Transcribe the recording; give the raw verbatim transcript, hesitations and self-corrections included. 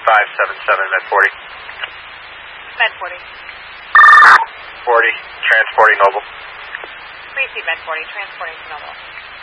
five seven seven, Med forty. Med forty. forty, transporting Noble. Receive Med forty, transporting to Noble.